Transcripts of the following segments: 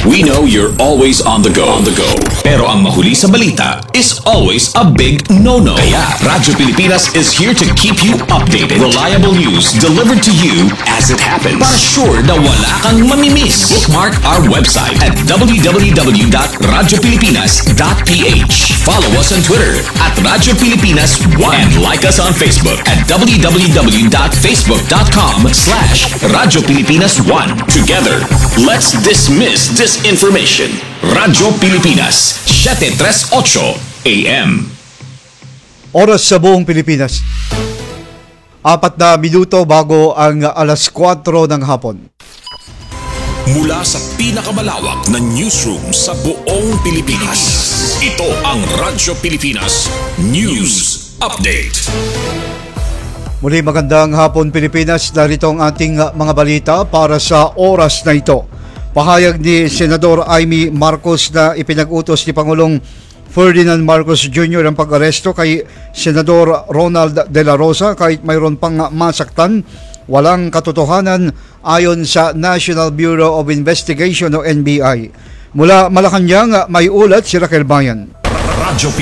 We know you're always on the go. Pero ang mahuli sa balita is always a big no-no. Kaya Radyo Pilipinas is here to keep you updated. Reliable news delivered to you as it happens. Para sure na wala kang mamimiss. Bookmark our website at www.radiopilipinas.ph. Follow us on Twitter at Radyo Pilipinas 1 and like us on Facebook at www.facebook.com/Radyo Pilipinas 1. Together, let's dismiss disinformation. Radyo Pilipinas, 7:38 AM. Oras sa buong Pilipinas. 4 na minuto bago ang alas 4 ng hapon. Mula sa pinakamalawak na newsroom sa buong Pilipinas. Ito ang Radyo Pilipinas News Update. Muli magandang hapon Pilipinas. Narito ang ating mga balita para sa oras na ito. Pahayag ni Senador Amy Marcos na ipinag-utos ni Pangulong Ferdinand Marcos Jr. ang pag-aresto kay Senador Ronald De La Rosa kahit mayroon pang masaktan. Walang katotohanan ayon sa National Bureau of Investigation o NBI. Mula Malacanang may ulat si Raquel Bayan. Radyo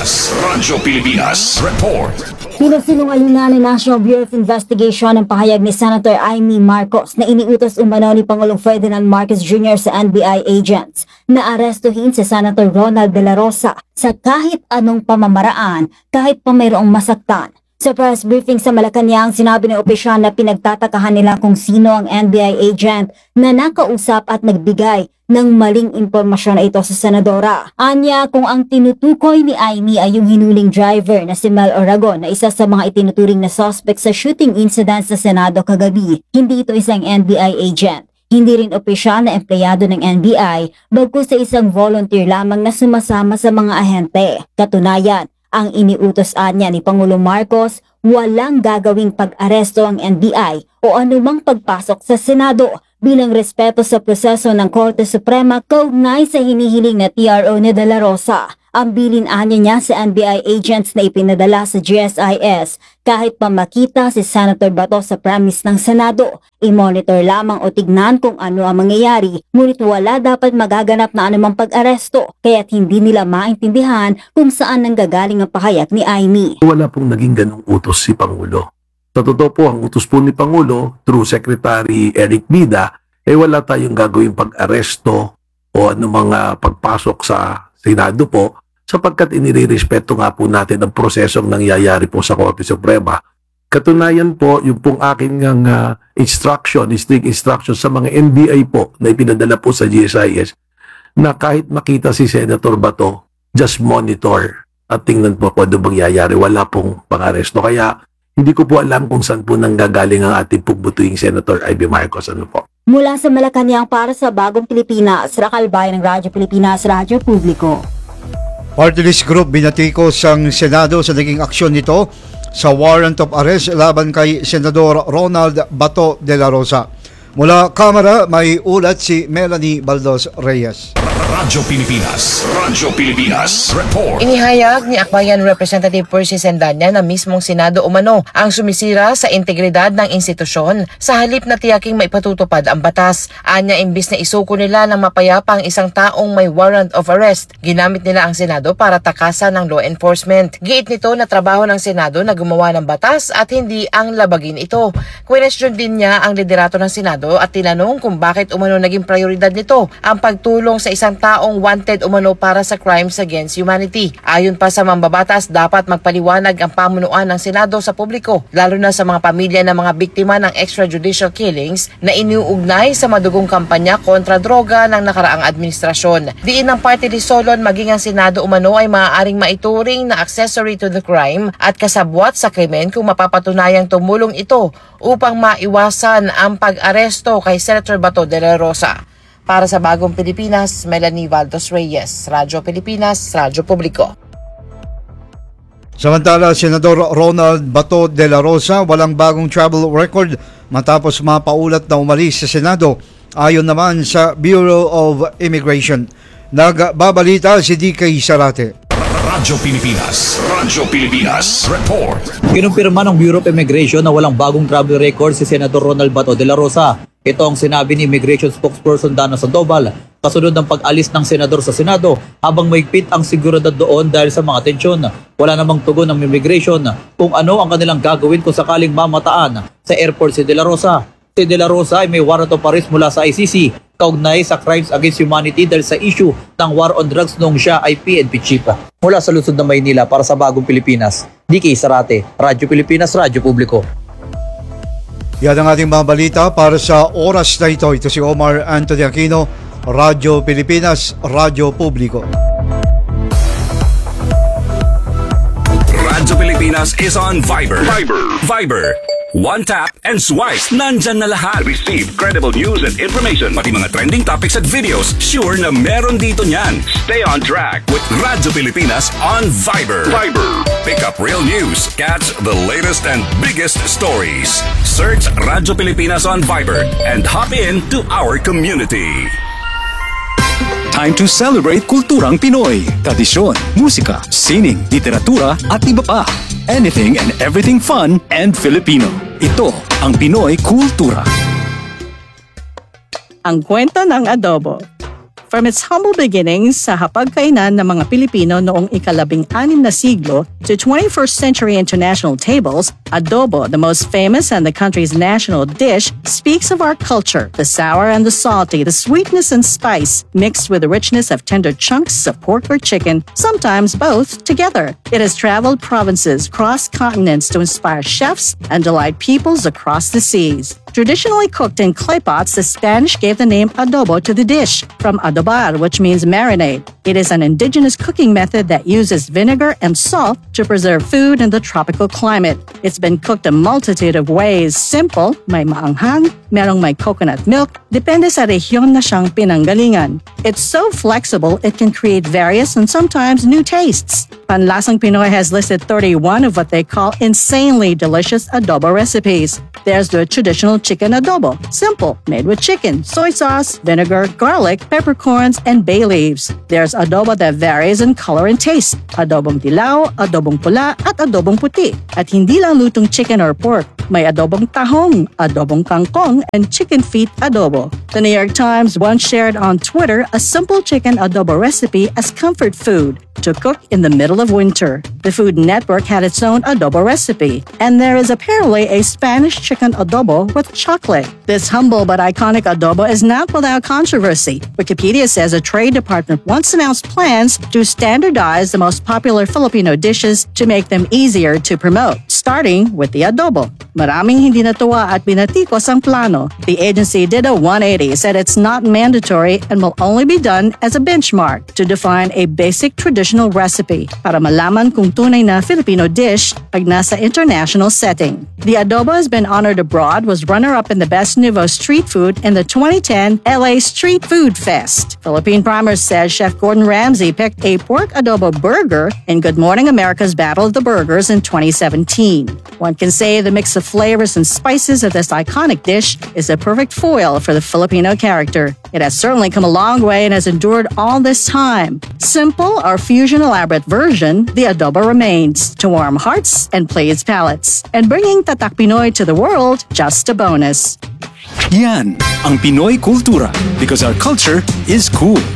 Pilipinas Report. Pinasinungalingan ng National Bureau of Investigation ang pahayag ni Senator Amy Marcos na iniutos umano ni Pangulong Ferdinand Marcos Jr. sa NBI agents na arestuhin si Senator Ronald De La Rosa sa kahit anong pamamaraan kahit pa mayroong masaktan. Sa press briefing sa Malacanang, sinabi ng opisyal na pinagtatakahan nila kung sino ang NBI agent na nakausap at nagbigay ng maling impormasyon na ito sa senadora. Anya, kung ang tinutukoy ni Amy ay yung hinuling driver na si Mel Oragon na isa sa mga itinuturing na suspect sa shooting incident sa Senado kagabi, hindi ito isang NBI agent. Hindi rin opisyal na empleyado ng NBI, bagkus sa isang volunteer lamang na sumasama sa mga ahente. Katunayan, ang iniutos niya ni Pangulong Marcos, walang gagawing pag-aresto ang NBI o anumang pagpasok sa Senado bilang respeto sa proseso ng Korte Suprema kaugnay sa hinihiling na TRO ni De La Rosa. Ang bilin niya sa NBI agents na ipinadala sa GSIS kahit pa makita si Senator Bato sa premise ng Senado. I-monitor lamang o tignan kung ano ang mangyayari, ngunit wala dapat magaganap na anumang pag-aresto kaya't hindi nila maintindihan kung saan nanggagaling ang pahayag ni Amy. Wala pong naging ganong utos si Pangulo. Sa totoo po, ang utos po ni Pangulo through Secretary Eric Bida, wala tayong gagawing pag-aresto o anumang pagpasok sa Senado po sapagkat inirerespeto nga po natin ang prosesong nangyayari po sa Korte Suprema. Katunayan po, yung pong aking strict instruction sa mga NBI po na ipinadala po sa GSIS na kahit makita si Senator Bato, just monitor at tingnan po kung ano mangyayari. Wala pong pang-aresto. Kaya hindi ko po alam kung saan po nanggagaling ang ating pugbutuing Senator Amy Marcos. Ano po? Mula sa Malacanang para sa Bagong Pilipinas, Raquel Bayan ng Radyo Pilipinas, Radyo Publiko. Party List Group binatikos ang Senado sa naging aksyon nito sa warrant of arrest laban kay Senador Ronald Bato De La Rosa. Mula Kamara, may ulat si Melanie Baldos Reyes. Radyo Pilipinas Report. Inihayag ni Akbayan Representative Percy Sendanya na mismong Senado umano ang sumisira sa integridad ng institusyon sa halip na tiyaking maipatutupad ang batas. Anya, imbis na isuko nila ng mapayapa ang isang taong may warrant of arrest, ginamit nila ang Senado para takasan ng law enforcement. Giit nito na trabaho ng Senado na gumawa ng batas at hindi ang labagin ito. Question din niya ang liderato ng Senado at tinanong kung bakit umano naging prioridad nito ang pagtulong sa isang taong wanted umano para sa crimes against humanity. Ayon pa sa mambabatas, dapat magpaliwanag ang pamunuan ng Senado sa publiko, lalo na sa mga pamilya ng mga biktima ng extrajudicial killings na iniuugnay sa madugong kampanya kontra droga ng nakaraang administrasyon. Diin ng Party List Solon, maging ang Senado umano ay maaaring maituring na accessory to the crime at kasabwat sa krimen kung mapapatunayang tumulong ito upang maiwasan ang pag-aresto kay Senator Bato De La Rosa. Para sa Bagong Pilipinas, Melanie Baldos Reyes, Radyo Pilipinas, Radyo Publiko. Samantala, Senador Ronald Bato De La Rosa walang bagong travel record matapos mapaulat na umalis sa Senado ayon naman sa Bureau of Immigration. Nagbabalita si DK Sarate. Radyo Pilipinas Report. Kinumpirma ng Bureau of Immigration na walang bagong travel record si Senador Ronald Bato De La Rosa. Ito ang sinabi ni Immigration Spokesperson Dana Sandoval Kasunod ng pag-alis ng senador sa Senado habang maigpit ang seguridad doon dahil sa mga tensyon. Wala namang tugon ng immigration kung ano ang kanilang gagawin kung sakaling mamataan sa airport si De La Rosa. Si De La Rosa ay may warrant of arrest mula sa ICC kaugnay sa crimes against humanity dahil sa issue ng war on drugs noong siya ay PNP chief. Mula sa lungsod ng Maynila para sa Bagong Pilipinas, DK Sarate, Radyo Pilipinas, Radyo Publiko. Yan ang ating mga balita para sa oras na ito. Ito si Omar Anthony Aquino, Radyo Pilipinas, Radyo Publiko. Radyo Pilipinas is on Viber. Viber. One tap and swipe. Nandyan na lahat. Receive credible news and information. Pati mga trending topics at videos. Sure na meron dito niyan. Stay on track with Radyo Pilipinas on Viber. Pick up real news. Catch the latest and biggest stories. Search Radyo Pilipinas on Viber and hop in to our community. Time to celebrate kulturang Pinoy. Tradisyon, musika, sining, literatura at iba pa. Anything and everything fun and Filipino. Ito ang Pinoy Kultura. Ang kwento ng adobo. From its humble beginnings sa hapagkainan ng mga Pilipino noong ika-16 na siglo to 21st century international tables, adobo, the most famous and the country's national dish, speaks of our culture, the sour and the salty, the sweetness and spice, mixed with the richness of tender chunks of pork or chicken, sometimes both together. It has traveled provinces, crossed continents to inspire chefs and delight peoples across the seas. Traditionally cooked in clay pots, the Spanish gave the name adobo to the dish, from adobar, which means marinade. It is an indigenous cooking method that uses vinegar and salt to preserve food in the tropical climate. It's been cooked a multitude of ways. Simple, may maanghang, merong may coconut milk, depende sa rehiyon na siyang pinanggalingan. It's so flexible, it can create various and sometimes new tastes. Panlasang Pinoy has listed 31 of what they call insanely delicious adobo recipes. There's the traditional chicken adobo, simple, made with chicken, soy sauce, vinegar, garlic, peppercorns, and bay leaves. There's adobo that varies in color and taste. Adobong dilaw, adobong pula, at adobong puti. At hindi lang lutong chicken or pork. May adobong tahong, adobong kangkong, and chicken feet adobo. The New York Times once shared on Twitter a simple chicken adobo recipe as comfort food to cook in the middle of winter. The Food Network had its own adobo recipe, and there is apparently a Spanish chicken adobo with chocolate. This humble but iconic adobo is not without controversy. Wikipedia says a trade department once announced plans to standardize the most popular Filipino dishes to make them easier to promote, starting with the adobo. Maraming hindi natuwa at binatikos ang plano. The agency did a 180, said it's not mandatory and will only be done as a benchmark to define a basic traditional recipe para malaman kung tunay na Filipino dish pag nasa international setting. The adobo has been honored abroad, was runner-up in the Best Nouveau Street Food in the 2010 LA Street Food Fest. Philippine Primer says Chef Gordon Ramsay picked a pork adobo burger in Good Morning America's Battle of the Burgers in 2017. One can say the mix of flavors and spices of this iconic dish is a perfect foil for the Filipino character. It has certainly come a long way and has endured all this time. Simple or fusion elaborate version, the adobo remains to warm hearts and please palates. And bringing Tatak Pinoy to the world, just a bonus. Yan ang Pinoy Kultura because our culture is cool.